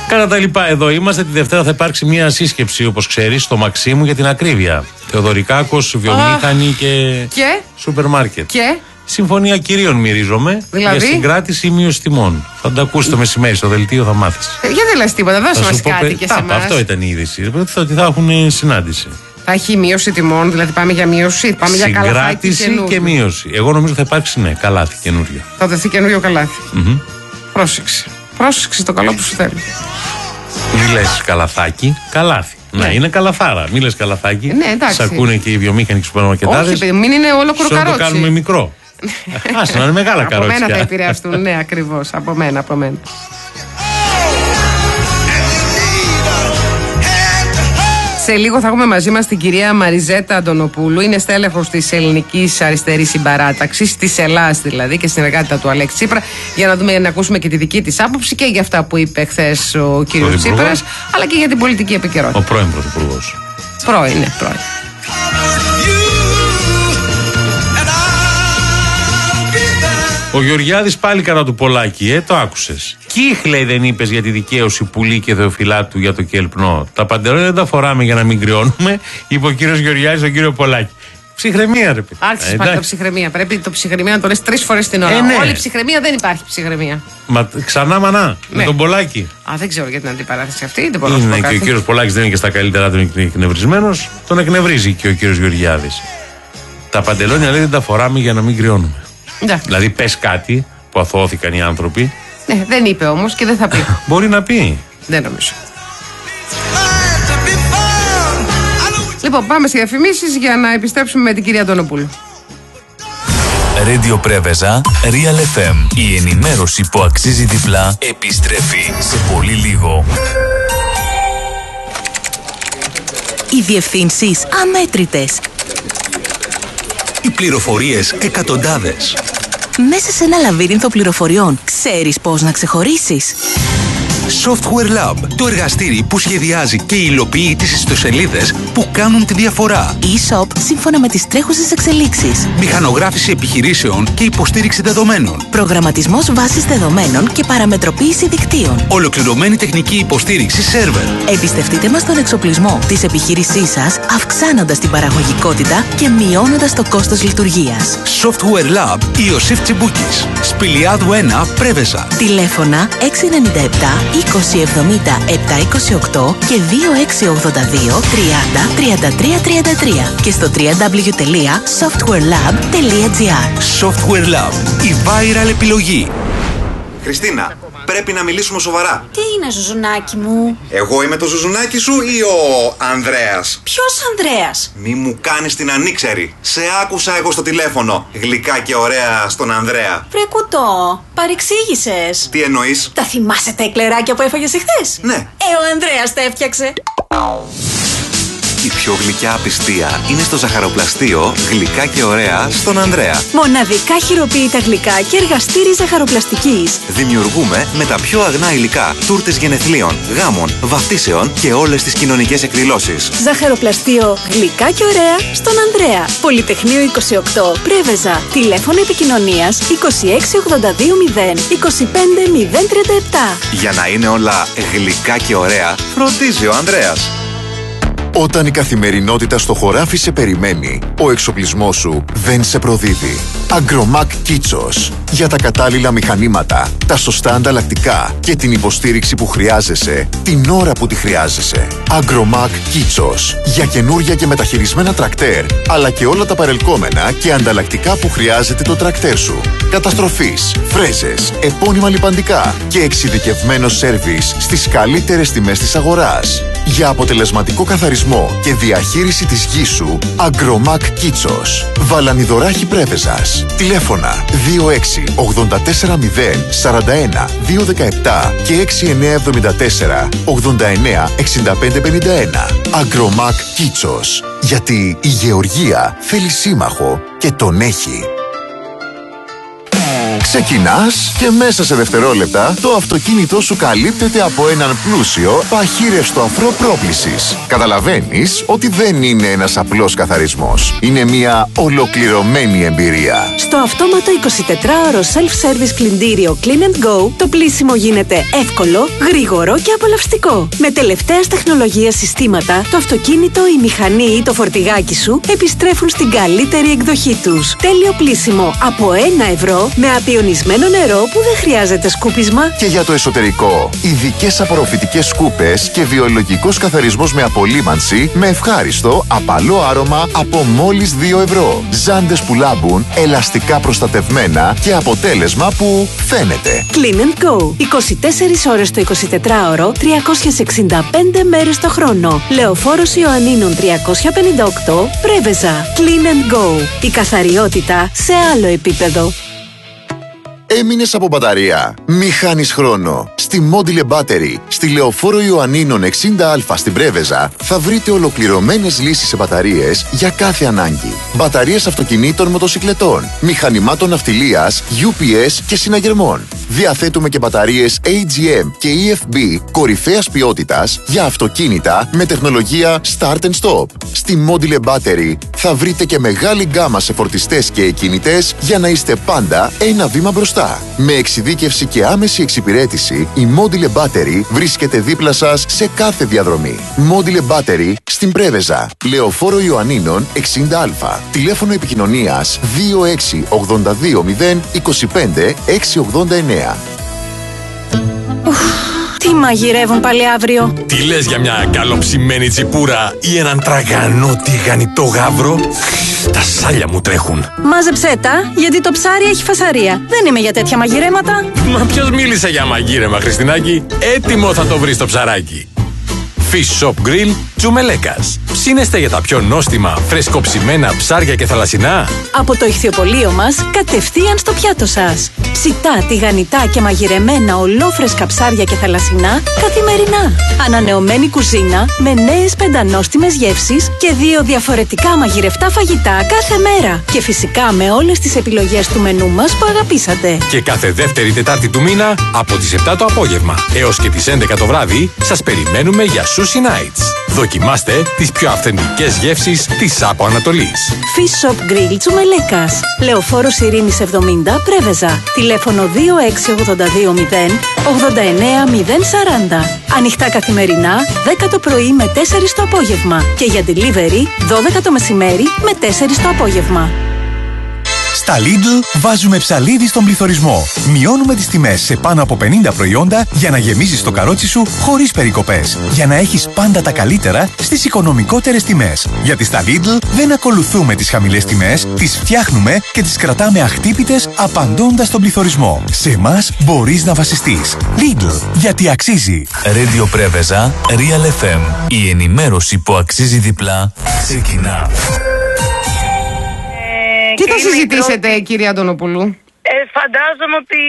Κατά τα λοιπά, εδώ είμαστε. Τη Δευτέρα θα υπάρξει μια σύσκεψη, όπως ξέρεις, στο Μαξίμου για την ακρίβεια. Θεοδωρικάκος, βιομήχανοι και σούπερ μάρκετ. Και συμφωνία κυρίων μοιρίζομαι. Δηλαδή? Για συγκράτηση ή μείωση τιμών. Θα τα ακούσει το μεσημέρι στο δελτίο, θα μάθεις. Γιατί δεν λες τίποτα, δώσε μας κάτι και σε εμάς. Αυτό ήταν η είδηση. Ότι θα έχουν συνάντηση. Θα έχει μείωση τιμών, δηλαδή πάμε για μείωση, πάμε για καλάθι. Συγκράτηση και μείωση. Εγώ νομίζω θα υπάρξει, ναι, καλάθι καινούριο. Θα δοθεί καινούριο καλάθι. Πρόσεξε. Πρόσεξε το καλό που σου θέλω. Μη λες καλαθάκι, καλάθι. Ναι, είναι καλαθάρα. Μη λες καλαθάκι. Ναι, εντάξει. Σ' ακούνε και οι βιομήχανοι και οι σουπερμαρκετάδες. Όχι, μην είναι όλο κροκαρότσι. Να το κάνουμε μικρό. Άσε να είναι μεγάλα καρότσια. Από μένα θα επηρεαστούν, ναι, ακριβώς. Από μένα. Σε λίγο θα έχουμε μαζί μας την κυρία Μαριζέτα Αντωνοπούλου. Είναι στέλεχος της Ελληνικής Αριστερής Συμπαράταξης, της Ελλάς δηλαδή, και συνεργάτητα του Αλέξη Τσίπρα, για να δούμε, να ακούσουμε και τη δική της άποψη και για αυτά που είπε χθες ο κύριος Τσίπρας, αλλά και για την πολιτική επικαιρότητα. Ο πρώην πρωθυπουργός. Πρώην. Ο Γεωργιάδης πάλι κατά του Πολάκη, το άκουσες. Κύχλε δεν είπες για τη δικαίωση Πουλή και Θεοφυλάτου για το κελπνό. Τα παντελόνια δεν τα φοράμε για να μην κρυώνουμε, είπε ο κύριος Γεωργιάδης στον κύριο Πολάκη. Ψυχραιμία, ρε παιδί. Άρχισε πάλι το ψυχραιμία. Πρέπει το ψυχραιμία να το λες 3 φορές την ώρα. Ναι. Όλη ψυχραιμία δεν υπάρχει ψυχραιμία. Ξανά μανά, με τον Πολάκη. Δεν ξέρω για την αντιπαράθεση αυτή. Δεν μπορώ να είναι πω και ο κύριος Πολάκης δεν είναι και στα καλύτερά του, είναι εκνευρισμένος. Τον εκνευρίζει και ο κύριος Γεωργιάδης. Τα παντελόνια λέει δεν τα φοράμε για να μην κρυώνουμε. Δηλαδή πες κάτι που αθώθηκαν οι άνθρωποι. Ναι, δεν είπε όμως και δεν θα πει. Μπορεί να πει. Δεν νομίζω. Λοιπόν, πάμε σε διαφημίσεις για να επιστρέψουμε με την κυρία Αντωνοπούλου. Radio Πρέβεζα, Real FM. Η ενημέρωση που αξίζει διπλά επιστρέφει σε πολύ λίγο. Οι διευθύνσεις αμέτρητες. Οι πληροφορίες εκατοντάδες. Μέσα σε ένα λαβύρινθο πληροφοριών, ξέρεις πώς να ξεχωρίσεις? Software Lab, το εργαστήρι που σχεδιάζει και υλοποιεί τις ιστοσελίδες που κάνουν τη διαφορά. E-shop σύμφωνα με τις τρέχουσες εξελίξεις. Μηχανογράφηση επιχειρήσεων και υποστήριξη δεδομένων. Προγραμματισμός βάσης δεδομένων και παραμετροποίηση δικτύων. Ολοκληρωμένη τεχνική υποστήριξη σερβερ. Εμπιστευτείτε μας τον εξοπλισμό της επιχείρησής σας, αυξάνοντας την παραγωγικότητα και μειώνοντας το κόστος λειτουργίας. Software Lab Ιωσήφ Τσιμπούκης. Σπηλιάδου 1, Πρέβεζα. Τηλέφωνα 697 2070 728 και 2682 30 33 33 και στο www.softwarelab.gr. Software Lab, η viral επιλογή. Χριστίνα, πρέπει να μιλήσουμε σοβαρά. Τι είναι, Ζουζουνάκι μου? Εγώ είμαι το Ζουζουνάκι σου ή ο Ανδρέας? Ποιος Ανδρέας? Μη μου κάνεις την ανήξερη. Σε άκουσα εγώ στο τηλέφωνο. Γλυκά και ωραία στον Ανδρέα. Βρε κουτό, παρεξήγησες. Τι εννοείς? Τα θυμάσαι τα εκλεράκια που έφαγες εχθές? Ναι. Ο Ανδρέας τα έφτιαξε. Η πιο γλυκιά απιστία είναι στο ζαχαροπλαστείο Γλυκά και ωραία στον Ανδρέα. Μοναδικά χειροποίητα γλυκά και εργαστήρι ζαχαροπλαστικής. Δημιουργούμε με τα πιο αγνά υλικά τούρτες γενεθλίων, γάμων, βαφτίσεων και όλες τις κοινωνικές εκδηλώσεις. Ζαχαροπλαστείο Γλυκά και ωραία στον Ανδρέα. Πολυτεχνείο 28, Πρέβεζα. Τηλέφωνο επικοινωνίας 26820 25037. Για να είναι όλα γλυκά και ωραία, φροντίζει ο Ανδρέας. Όταν η καθημερινότητα στο χωράφι σε περιμένει, ο εξοπλισμός σου δεν σε προδίδει. Agromac Kitsos. Για τα κατάλληλα μηχανήματα, τα σωστά ανταλλακτικά και την υποστήριξη που χρειάζεσαι, την ώρα που τη χρειάζεσαι. Agromac Kitsos. Για καινούρια και μεταχειρισμένα τρακτέρ, αλλά και όλα τα παρελκόμενα και ανταλλακτικά που χρειάζεται το τρακτέρ σου. Καταστροφής, φρέζες, επώνυμα λιπαντικά και εξειδικευμένο σέρβις στις καλύτερες τιμές της αγοράς. Για αποτελεσματικό καθαρισμό και διαχείριση της γης σου, Agromac Kitsos. Βαλανιδωράχη Πρέβεζας. Τηλέφωνα 26 84 0 41 217 και 6974 89 65 51. Agromac Kitsos. Γιατί η γεωργία θέλει σύμμαχο και τον έχει. Ξεκινάς και μέσα σε δευτερόλεπτα το αυτοκίνητό σου καλύπτεται από έναν πλούσιο παχύρευστο αφρό πρόплησης. Καταλαβαίνεις ότι δεν είναι ένας απλός καθαρισμός. Είναι μια ολοκληρωμένη εμπειρία. Στο αυτόματο 24ωρο self-service πλυντήριο Clean and Go, το πλύσιμο γίνεται εύκολο, γρήγορο και απολαυστικό. Με τελευταίας τεχνολογίας συστήματα, το αυτοκίνητο, η μηχανή ή το φορτηγάκι σου επιστρέφουν στην καλύτερη εκδοχή τους. Τέλειο πλύσιμο από 1 ευρώ με απιονισμένο νερό που δεν χρειάζεται σκούπισμα. Και για το εσωτερικό, ειδικές απορροφητικές σκούπες και βιολογικός καθαρισμός με απολύμανση με ευχάριστο, απαλό άρωμα από μόλις 2 ευρώ. Ζάντες που λάμπουν, ελαστικά προστατευμένα και αποτέλεσμα που φαίνεται. Clean and Go. 24 ώρες το 24ωρο, 365 μέρες το χρόνο. Λεωφόρος Ιωαννίνων 358, Πρέβεζα. Clean and Go. Η καθαριότητα σε άλλο επίπεδο. Έμεινες από μπαταρία? Μη χάνεις χρόνο. Στη Module Battery, στη Λεωφόρο Ιωαννίνων 60Α στην Πρέβεζα, θα βρείτε ολοκληρωμένες λύσεις σε μπαταρίες για κάθε ανάγκη. Μπαταρίες αυτοκινήτων, μοτοσικλετών, μηχανημάτων ναυτιλίας, UPS και συναγερμών. Διαθέτουμε και μπαταρίες AGM και EFB κορυφαίας ποιότητας για αυτοκίνητα με τεχνολογία Start and Stop. Στη Module Battery θα βρείτε και μεγάλη γκάμα σε φορτιστές και εκκινητές για να είστε πάντα ένα βήμα μπροστά. Με εξειδίκευση και άμεση εξυπηρέτηση, η Module Battery βρίσκεται δίπλα σας σε κάθε διαδρομή. Module Battery στην Πρέβεζα, Λεωφόρο Ιωαννίνων 60Α. Τηλέφωνο επικοινωνίας 2682 025 689. Τι μαγειρεύουν πάλι αύριο? Τι λες για μια καλοψημένη τσιπούρα ή έναν τραγανό τηγανιτό γάβρο? Τα σάλια μου τρέχουν. Μάζεψέ τα, γιατί το ψάρι έχει φασαρία. Δεν είμαι για τέτοια μαγειρέματα. Μα ποιος μίλησε για μαγείρεμα, Χριστινάκη? Έτοιμο θα το βρεις το ψαράκι. Fish Shop Grill Τσουμελέκας. Ψήνεστε για τα πιο νόστιμα, φρεσκοψημένα ψάρια και θαλασσινά? Από το ηχθιοπωλείο μας, κατευθείαν στο πιάτο σας. Ψητά, τηγανιτά και μαγειρεμένα ολόφρεσκα ψάρια και θαλασσινά καθημερινά. Ανανεωμένη κουζίνα με νέες πεντανόστιμες γεύσεις και 2 διαφορετικά μαγειρευτά φαγητά κάθε μέρα. Και φυσικά με όλες τις επιλογές του μενού μας που αγαπήσατε. Και κάθε δεύτερη Τετάρτη του μήνα από τις 7 το απόγευμα έως και τις 11 το βράδυ σας περιμένουμε για Sushi Nights. Δοκιμάστε τις πιο αυθεντικές γεύσεις της Άπο Ανατολής. Fish Shop Grill Τσουμελέκας. Λεωφόρος Ειρήνης 70, Πρέβεζα. Τηλέφωνο 2682 0 89 040. Ανοιχτά καθημερινά 10 το πρωί με 4 το απόγευμα. Και για delivery 12 το μεσημέρι με 4 το απόγευμα. Στα Lidl βάζουμε ψαλίδι στον πληθωρισμό. Μειώνουμε τις τιμές σε πάνω από 50 προϊόντα για να γεμίζεις το καρότσι σου χωρίς περικοπές. Για να έχεις πάντα τα καλύτερα στις οικονομικότερες τιμές. Γιατί στα Lidl δεν ακολουθούμε τις χαμηλές τιμές, τις φτιάχνουμε και τις κρατάμε αχτύπητες απαντώντας στον πληθωρισμό. Σε εμάς μπορείς να βασιστείς. Lidl, γιατί αξίζει. Radio Πρέβεζα, Real FM. Η ενημέρωση που αξίζει διπλά ξεκινά. Τι θα συζητήσετε, κυρία Αντωνοπούλου? Φαντάζομαι ότι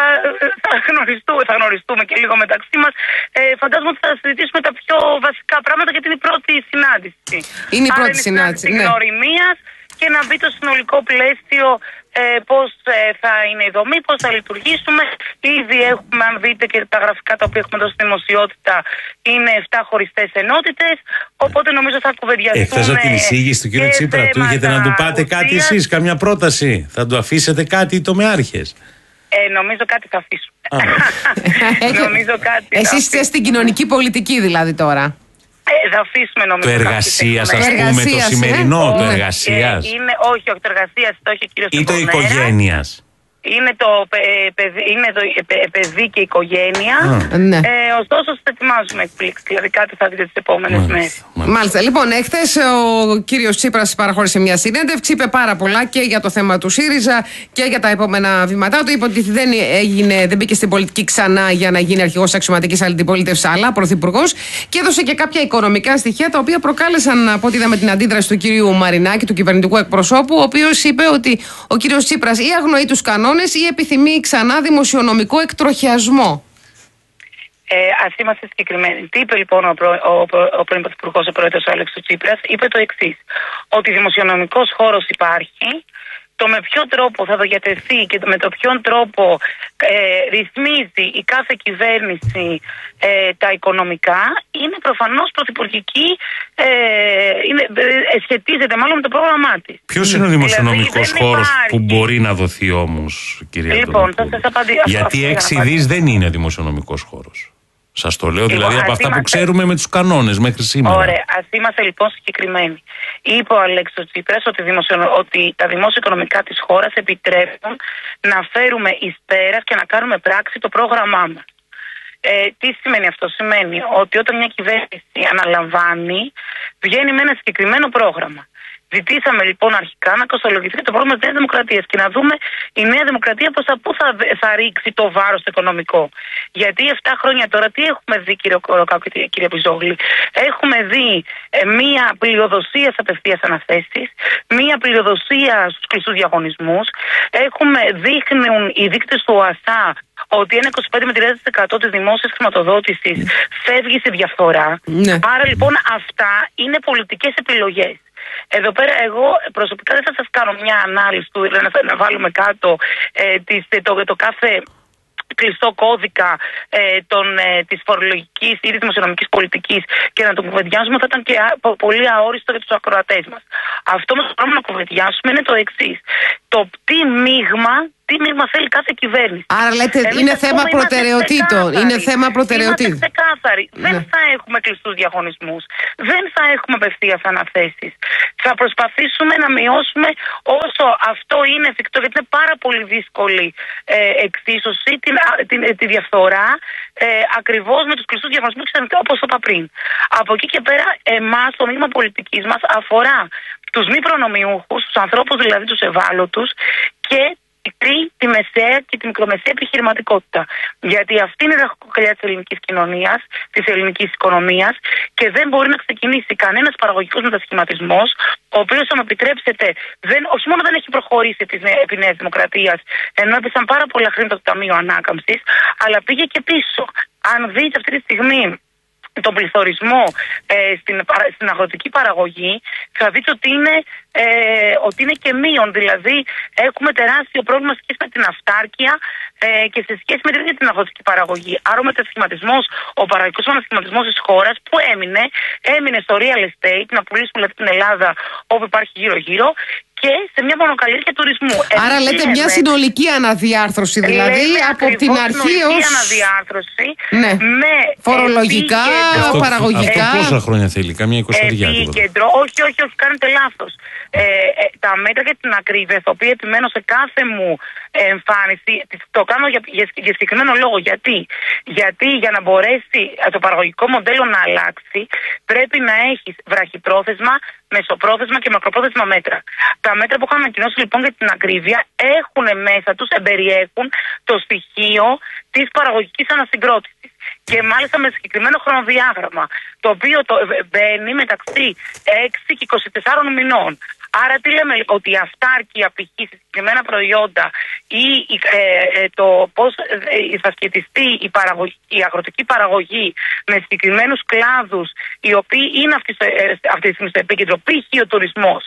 θα γνωριστούμε και λίγο μεταξύ μας. Φαντάζομαι ότι θα συζητήσουμε τα πιο βασικά πράγματα γιατί είναι η πρώτη συνάντηση. Είναι η πρώτη συνάντηση, ναι. Γνωριμίας και να μπει το συνολικό πλαίσιο, πώς θα είναι η δομή, πώς θα λειτουργήσουμε. Ήδη έχουμε, αν δείτε και τα γραφικά τα οποία έχουμε δώσει στη δημοσιότητα, είναι 7 χωριστές ενότητες. Οπότε νομίζω θα κουβεντιαστούμε. Χθες από την εισήγηση του κ. Τσίπρα του είχετε να του πάτε κάτι εσείς, καμιά πρόταση? Θα του αφήσετε κάτι οι τομεάρχες? Νομίζω κάτι θα αφήσουμε. Νομίζω κάτι. Εσείς είστε στην κοινωνική πολιτική δηλαδή τώρα? Θα αφήσουμε νομίζω. Το εργασίας, ας πούμε, το σημερινό, το εργασίας. Όχι, το εργασίας, το έχει ο κύριος ή το οικογένειας. Είναι το παιδί και οικογένεια. Ναι. Ωστόσο, σας ετοιμάζουμε εκπλήξεις. Δηλαδή, κάτι θα δείτε τις επόμενες μέρες. Μάλιστα. Λοιπόν, χθες ο κύριος Τσίπρας παραχώρησε μια συνέντευξη. Είπε πάρα πολλά και για το θέμα του ΣΥΡΙΖΑ και για τα επόμενα βήματά του. Είπε ότι δεν μπήκε στην πολιτική ξανά για να γίνει αρχηγός αξιωματικής αντιπολίτευσης, αλλά πρωθυπουργός. Και έδωσε και κάποια οικονομικά στοιχεία τα οποία προκάλεσαν, από ό,τι είδαμε, την αντίδραση του κυρίου Μαρινάκη, του κυβερνητικού εκπροσώπου, ο οποίος είπε ότι ο κύριος Τσίπρας ή αγνοεί τους κανόνες ή επιθυμεί ξανά δημοσιονομικό εκτροχιασμό. Ας είμαστε συγκεκριμένοι. Τι είπε λοιπόν ο πρώην Πρωθυπουργός, ο πρόεδρος Αλέξης Τσίπρας? Είπε το εξής, ότι δημοσιονομικός χώρος υπάρχει το με ποιο τρόπο θα διατεθεί και με το ποιον τρόπο ρυθμίζει η κάθε κυβέρνηση τα οικονομικά είναι προφανώς πρωθυπουργική, σχετίζεται μάλλον με το πρόγραμμά της. Ποιος είναι ο δημοσιονομικός χώρος που μπορεί να δοθεί όμως, κυρία Λοιπόν, θα σας απαντήσω. Γιατί 6 δις δεν είναι ο δημοσιονομικός χώρος. Σας το λέω δηλαδή από αυτά που ξέρουμε με τους κανόνες μέχρι σήμερα. Ωραία, ας είμαστε λοιπόν συγκεκριμένοι. Είπε ο Αλέξης Τσίπρας ότι τα δημόσια οικονομικά της χώρας επιτρέπουν να φέρουμε εις πέρας και να κάνουμε πράξη το πρόγραμμά μας. Τι σημαίνει αυτό? Σημαίνει ότι όταν μια κυβέρνηση αναλαμβάνει, βγαίνει με ένα συγκεκριμένο πρόγραμμα. Ζητήσαμε λοιπόν αρχικά να κοστολογηθεί το πρόγραμμα της Νέας Δημοκρατίας και να δούμε η Νέα Δημοκρατία πού θα ρίξει το βάρος το οικονομικό. Γιατί 7 χρόνια τώρα τι έχουμε δει, κύριε Πιζόγλη? Έχουμε δει μία πλειοδοσία σε απευθείας αναθέσεις, μία πλειοδοσία στους κλειστούς διαγωνισμούς. Δείχνουν οι δείκτες του ΟΑΣΑ ότι ένα 25 με 30% της δημόσιας χρηματοδότησης φεύγει σε διαφθορά. Ναι. Άρα λοιπόν αυτά είναι πολιτικές επιλογές. Εδώ πέρα εγώ προσωπικά δεν θα σας κάνω μια ανάλυση του, να βάλουμε κάτω το κάθε κλειστό κώδικα της φορολογικής ή της δημοσιονομικής πολιτικής και να το κουβεντιάσουμε, θα ήταν και πολύ αόριστο για τους ακροατές μας. Αυτό όμως που πρέπει να κουβεντιάσουμε είναι το εξής. Το τι μείγμα θέλει κάθε κυβέρνηση. Άρα λέτε είναι θέμα προτεραιοτήτων. Είναι θέμα προτεραιοτήτων. Είμαστε ξεκάθαροι. Δεν θα έχουμε κλειστούς διαγωνισμούς. Δεν θα έχουμε απευθείας αναθέσεις. Θα προσπαθήσουμε να μειώσουμε όσο αυτό είναι εφικτό, γιατί είναι πάρα πολύ δύσκολη εξίσωση τη διαφθορά ακριβώς με τους κλειστούς διαγωνισμούς, όπως είπα πριν. Από εκεί και πέρα, εμάς το μείγμα πολιτικής μας αφορά τους μη προνομιούχους, τους ανθρώπους δηλαδή τους ευάλωτους και τη μεσαία και τη μικρομεσαία επιχειρηματικότητα. Γιατί αυτή είναι η ραχοκοκαλιά της ελληνικής κοινωνίας, της ελληνικής οικονομίας και δεν μπορεί να ξεκινήσει κανένας παραγωγικός μετασχηματισμός, ο οποίος, αν επιτρέψετε, όχι μόνο δεν έχει προχωρήσει επί Νέας Δημοκρατίας, ενώ έπεσαν πάρα πολλά χρήματα το Ταμείο Ανάκαμψης, αλλά πήγε και πίσω. Αν δείτε αυτή τη στιγμή τον πληθωρισμό στην αγροτική παραγωγή, θα δείτε ότι είναι και μείον. Δηλαδή έχουμε τεράστιο πρόβλημα σε σχέση με την αυτάρκεια και σε σχέση με την αγροτική παραγωγή. Άρα ο παραγωγικός μετασχηματισμός της χώρας που έμεινε στο real estate, να πουλήσουμε δηλαδή την Ελλάδα όπου υπάρχει γύρω-γύρω, και σε μια μονοκαλλιέργεια τουρισμού. Άρα λέτε μια συνολική αναδιάρθρωση, δηλαδή από την αρχή ως... Συνολική αναδιάρθρωση, ναι. Με παραγωγικά, παραγωγικά. Αυτό πόσα χρόνια θέλει, καμιά 20 επίκεντρο, όχι, κάνετε λάθος. Τα μέτρα για την ακρίβεια, τα οποία επιμένω σε κάθε μου εμφάνιση, το κάνω για συγκεκριμένο λόγο. Γιατί για να μπορέσει το παραγωγικό μοντέλο να αλλάξει, πρέπει να έχεις βραχυπρόθεσμα, μεσοπρόθεσμα και μακροπρόθεσμα μέτρα. Τα μέτρα που είχαν ανακοινώσει λοιπόν για την ακρίβεια έχουν μέσα τους, εμπεριέχουν το στοιχείο της παραγωγικής ανασυγκρότησης. Και μάλιστα με συγκεκριμένο χρονοδιάγραμμα, το οποίο μπαίνει μεταξύ 6 και 24 μηνών. Άρα τι λέμε, ότι η αυτάρκεια π.χ. σε συγκεκριμένα προϊόντα ή το πώς θα σχετιστεί η αγροτική παραγωγή με συγκεκριμένους κλάδους, οι οποίοι είναι αυτή τη στιγμή στο επίκεντρο, π.χ. ο τουρισμός,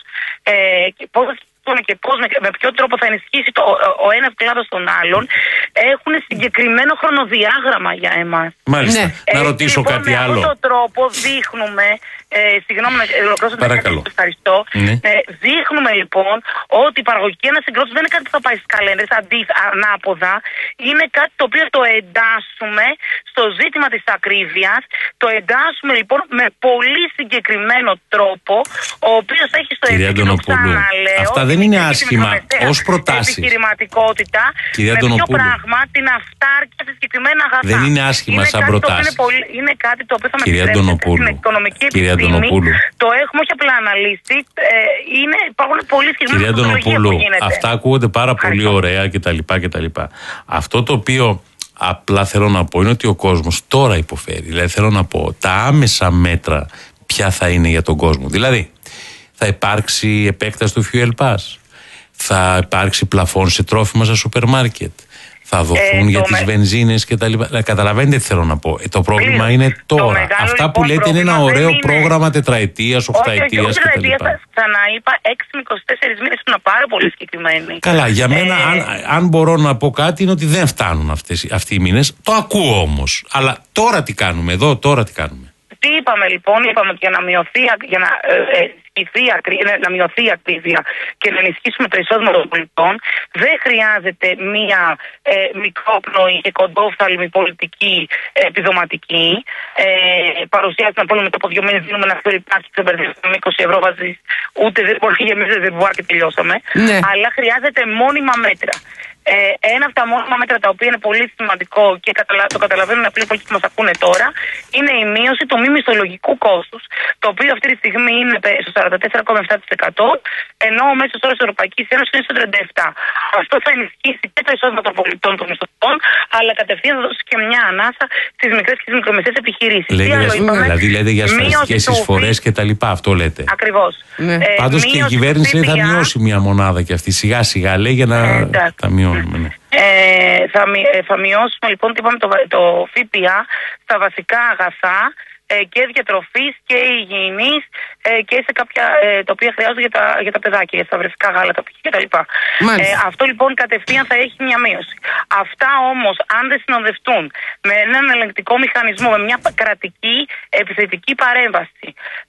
και με ποιο τρόπο θα ενισχύσει ο ένας κλάδος τον άλλον, έχουν συγκεκριμένο χρονοδιάγραμμα για εμάς. Μάλιστα. Να ρωτήσω λοιπόν, κάτι άλλο. Με αυτόν τον τρόπο δείχνουμε, συγγνώμη να ολοκληρώσω, ευχαριστώ. Ναι. Δείχνουμε λοιπόν ότι η παραγωγική ανασυγκρότηση δεν είναι κάτι που θα πάει στις καλένδες, ανάποδα. Είναι κάτι το οποίο το εντάσσουμε στο ζήτημα της ακρίβειας. Το εντάσσουμε λοιπόν με πολύ συγκεκριμένο τρόπο, ο οποίος έχει στο επίκεντρο, ξαναλέω, αυτά δεν είναι άσχημα ως προτάσεις. Επιχειρηματικότητα, με ποιο πράγμα, την αυτάρκεια σε συγκεκριμένα αγαθά. Δεν είναι άσχημα σαν προτάσεις. Είναι κάτι το οποίο θα με επιτρέψει στην οικονομική επιστήμη. Το έχουμε όχι απλά αναλύσει. Υπάρχουν πολύ συγκεκριμένα Κυρία Αντωνοπούλου, αυτά ακούγονται πάρα πολύ ωραία κτλ. Αυτό το οποίο απλά θέλω να πω είναι ότι ο κόσμος τώρα υποφέρει. Δηλαδή θέλω να πω τα άμεσα μέτρα ποια θα είναι για τον κόσμο. Δηλαδή θα υπάρξει επέκταση του Fuel Pass, θα υπάρξει πλαφόν σε τρόφιμα στα σούπερ μάρκετ, Θα δοθούν για τις βενζίνες και τα λοιπά. Καταλαβαίνετε τι θέλω να πω. Το πρόβλημα είναι τώρα. Αυτά που λέτε είναι ένα ωραίο πρόγραμμα τετραετίας, οχταετίας κτλ. Ξαναείπα 6 με 24 μήνες που είναι πάρα πολύ συγκεκριμένοι. Καλά, για μένα, αν μπορώ να πω κάτι, είναι ότι δεν φτάνουν αυτοί οι μήνες. Το ακούω όμως. Αλλά τώρα τι κάνουμε εδώ, τώρα τι κάνουμε. Τι είπαμε λοιπόν, είπαμε ότι για να μειωθεί η ακρίβεια και να ενισχύσουμε το εισόδημα των πολιτών, δεν χρειάζεται μία μικρόπνοη και κοντόφθαλμη πολιτική επιδοματική. Παρουσιάζει να πούμε μετά από 2 μήνες δίνουμε ένα αυτό υπάρχει, ξεμπερδεύουμε 20 ευρώ βάζεις, ούτε δεν μπορεί γεμίζει δεν μπορεί και τελειώσαμε. Ναι. Αλλά χρειάζεται μόνιμα μέτρα. Ένα από τα μόνιμα μέτρα τα οποία είναι πολύ σημαντικό και το καταλαβαίνουν απλοί πολίτες που μας ακούνε τώρα είναι η μείωση του μη μισθολογικού κόστους, το οποίο αυτή τη στιγμή είναι στο 44,7%, ενώ ο μέσος όρος της Ευρωπαϊκής Ένωσης είναι στο 37%. Αυτό θα ενισχύσει και το εισόδημα των πολιτών, των μισθωτών, αλλά κατευθείαν θα δώσει και μια ανάσα στις μικρές και τις μικρομεσαίες επιχειρήσεις. Δηλαδή λέτε για ασφαλιστικές εισφορές και τα λοιπά, αυτό λέτε. Ακριβώς. Ναι. Πάντως και η κυβέρνηση θα μειώσει μια μονάδα και αυτή σιγά σιγά λέει για να τα μειώνουμε. Ναι. Θα μειώσουμε λοιπόν το ΦΠΑ στα βασικά αγαθά και διατροφής και υγιεινής και σε κάποια τα οποία χρειάζονται για τα παιδάκια, για τα βρεφικά γάλα, τα πηγαία κτλ. Αυτό λοιπόν κατευθείαν θα έχει μια μείωση. Αυτά όμως, αν δεν συνοδευτούν με έναν ελεγκτικό μηχανισμό, με μια κρατική επιθετική παρέμβαση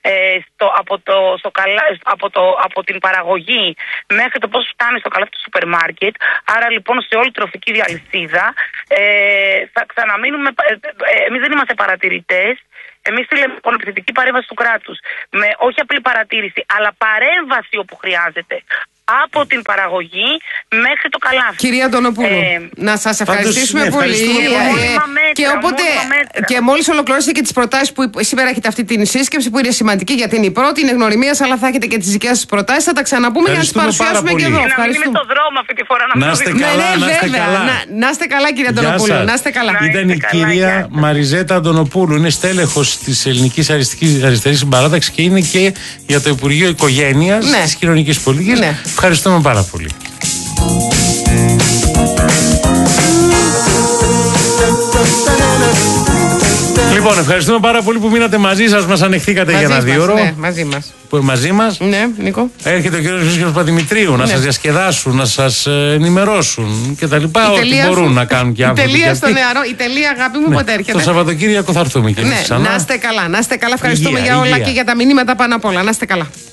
από την παραγωγή μέχρι το πώς φτάνει στο καλάθι του σούπερ μάρκετ, άρα λοιπόν σε όλη τη τροφική διαλυσίδα, θα ξαναμείνουμε. Εμείς δεν είμαστε παρατηρητές. Εμείς θέλουμε λοιπόν επιθετική παρέμβαση του κράτους. Με όχι απλή παρατήρηση, αλλά παρέμβαση όπου χρειάζεται. Από την παραγωγή μέχρι το καλάθι. Κυρία Αντωνοπούλου, να σας ευχαριστήσουμε πολύ. Και οπότε, και μόλις ολοκληρώσετε και τις προτάσεις που σήμερα έχετε αυτή την σύσκεψη που είναι σημαντική γιατί είναι η πρώτη, είναι γνωριμίας, αλλά θα έχετε και τις δικές σας προτάσεις. Θα τα ξαναπούμε για να τις παρουσιάσουμε και εδώ. Να μην είναι στο δρόμο αυτή τη φορά να είστε καλά. Να είστε καλά, κυρία Αντωνοπούλου. Να είστε καλά. Ήταν η κυρία Μαριζέτα Αντωνοπούλου. Είναι στέλεχος της Ελληνικής Αριστερής Συμπαράταξης και είναι και για το Υπουργείο Οικογένειας της Κοινωνικής Πολιτικής. Ευχαριστούμε πάρα πολύ. Λοιπόν, ευχαριστούμε πάρα πολύ που μείνατε μαζί σας, μας ανεχθήκατε για ένα 2 ώρο. Ναι, μαζί μας. Μαζί μας. Ναι, Νίκο. Έρχεται ο κ. Χρήστος Παπαδημητρίου να σας διασκεδάσουν, να σας ενημερώσουν και τα λοιπά. Ό,τι μπορούν να κάνουν και άνθρωποι. Η τελεία στο νεαρό, η τελεία αγάπη μου πότε έρχεται. Το Σαββατοκύριακο θα έρθουμε και εμείς ξανά. Να είστε καλά, να είστε καλά. Ευχαριστούμε για όλα και για τα μηνύματα πάνω απ' όλα. Να είστε καλά.